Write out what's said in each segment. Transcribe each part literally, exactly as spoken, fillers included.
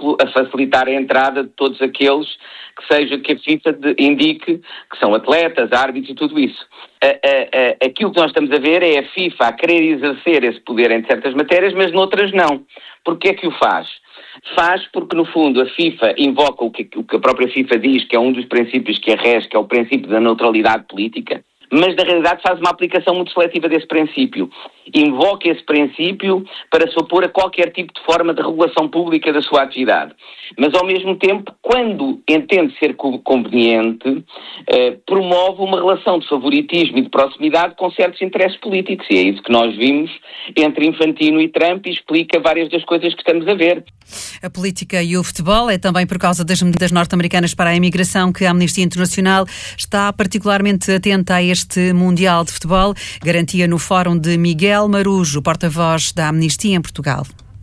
exemplo, a facilitar a entrada de todos aqueles que seja que a FIFA indique que são atletas, árbitros e tudo isso. A, a, a, aquilo que nós estamos a ver é a FIFA a querer exercer esse poder em certas matérias, mas noutras não. Porquê é que o faz? Faz porque, no fundo, a FIFA invoca o que, o que a própria FIFA diz, que é um dos princípios que a rege, que é o princípio da neutralidade política, mas, na realidade, faz uma aplicação muito seletiva desse princípio. Invoca esse princípio para se opor a qualquer tipo de forma de regulação pública da sua atividade. Mas, ao mesmo tempo, quando entende ser conveniente, eh, promove uma relação de favoritismo e de proximidade com certos interesses políticos. E é isso que nós vimos entre Infantino e Trump e explica várias das coisas que estamos a ver. A política e o futebol é também por causa das medidas norte-americanas para a imigração que a Amnistia Internacional está particularmente atenta a este Mundial de Futebol. Garantia no fórum de Miguel Marujo, porta-voz da Amnistia em Portugal.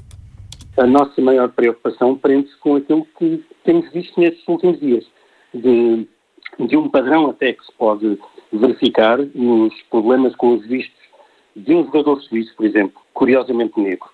A nossa maior preocupação prende-se com aquilo que temos visto nestes últimos dias, de, de um padrão até que se pode verificar nos problemas com os vistos de um jogador suíço, por exemplo, curiosamente negro,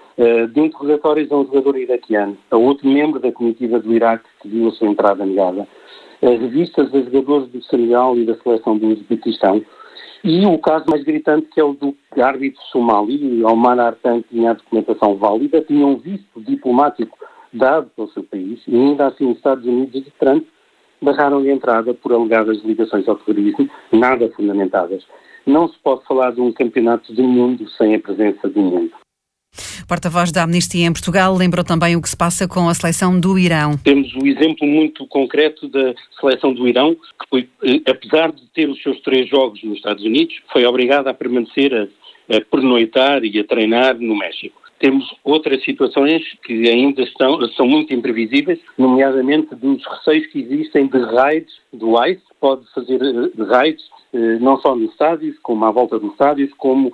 de interrogatórios a um jogador iraquiano, a outro membro da comitiva do Iraque que viu a sua entrada negada, as revistas a jogadores do Senegal e da seleção do Uzbequistão, e o caso mais gritante que é o do árbitro somali, Omar Artan, que tinha a documentação válida, tinha um visto diplomático dado pelo seu país, e ainda assim os Estados Unidos e Trump barraram-lhe a entrada por alegadas ligações ao terrorismo, nada fundamentadas. Não se pode falar de um campeonato do mundo sem a presença do mundo. Porta-voz da Amnistia em Portugal lembrou também o que se passa com a seleção do Irão. Temos o exemplo muito concreto da seleção do Irão, que foi, apesar de ter os seus três jogos nos Estados Unidos, foi obrigada a permanecer a, a pernoitar e a treinar no México. Temos outras situações que ainda estão, são muito imprevisíveis, nomeadamente dos receios que existem de raids do ICE, que pode fazer raids não só nos estádios, como à volta dos estádios, como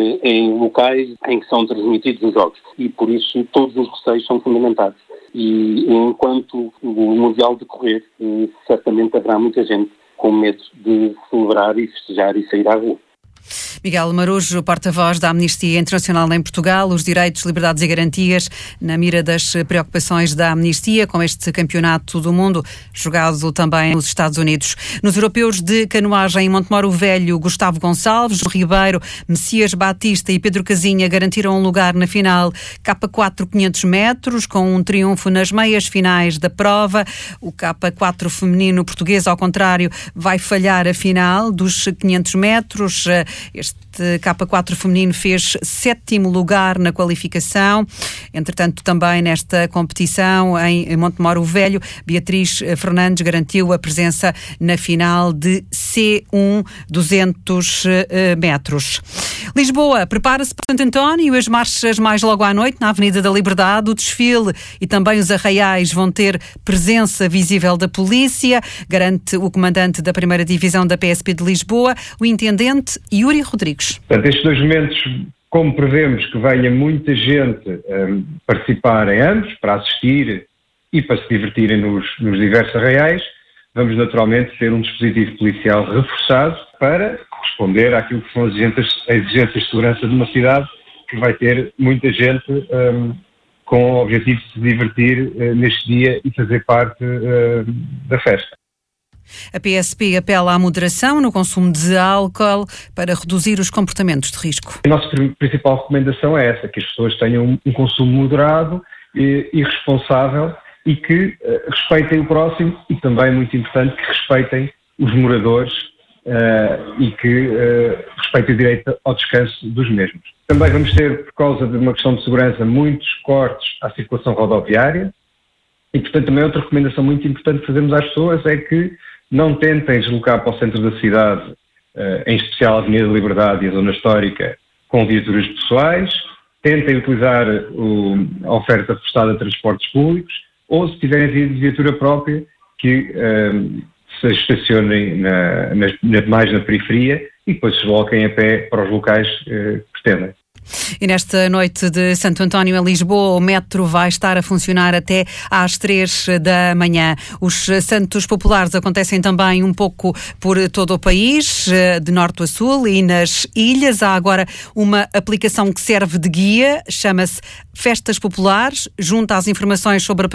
em locais em que são transmitidos os jogos. E, por isso, todos os receios são fundamentados. E, enquanto o Mundial decorrer, certamente haverá muita gente com medo de celebrar e festejar e sair à rua. Miguel Marujo, porta-voz da Amnistia Internacional em Portugal, os direitos, liberdades e garantias na mira das preocupações da Amnistia com este campeonato do mundo, jogado também nos Estados Unidos. Nos europeus de canoagem em Montemoro Velho, Gustavo Gonçalves, Ribeiro, Messias Batista e Pedro Casinha garantiram um lugar na final K quatro quinhentos metros, com um triunfo nas meias finais da prova. O K quatro feminino português, ao contrário, vai falhar a final dos quinhentos metros. Este K quatro feminino fez sétimo lugar na qualificação. Entretanto, também nesta competição em Montemoro Velho, Beatriz Fernandes garantiu a presença na final de C um duzentos metros. Lisboa prepara-se para Santo António, as marchas mais logo à noite na Avenida da Liberdade, o desfile e também os arraiais vão ter presença visível da polícia, garante o comandante da primeira divisão da P S P de Lisboa, o intendente Yuri Rodrigues. Portanto, estes dois momentos, como prevemos que venha muita gente um, participar em ambos, para assistir e para se divertirem nos, nos diversos arraiais, vamos naturalmente ter um dispositivo policial reforçado para responder àquilo que são as exigências, as exigências de segurança de uma cidade que vai ter muita gente um, com o objetivo de se divertir uh, neste dia e fazer parte uh, da festa. A P S P apela à moderação no consumo de álcool para reduzir os comportamentos de risco. A nossa principal recomendação é essa, que as pessoas tenham um consumo moderado e, e responsável e que uh, respeitem o próximo e também, muito importante, que respeitem os moradores uh, e que uh, respeitem o direito ao descanso dos mesmos. Também vamos ter, por causa de uma questão de segurança, muitos cortes à circulação rodoviária e, portanto, também outra recomendação muito importante que fazemos às pessoas é que não tentem deslocar para o centro da cidade, em especial a Avenida da Liberdade e a Zona Histórica, com viaturas pessoais, tentem utilizar o, a oferta prestada de transportes públicos, ou se tiverem viatura própria, que um, se estacionem na, na, mais na periferia e depois se desloquem a pé para os locais uh, que pretendem. E nesta noite de Santo António em Lisboa, o metro vai estar a funcionar até às três da manhã. Os Santos Populares acontecem também um pouco por todo o país, de norte a sul e nas ilhas. Há agora uma aplicação que serve de guia, chama-se Festas Populares, junta as informações sobre a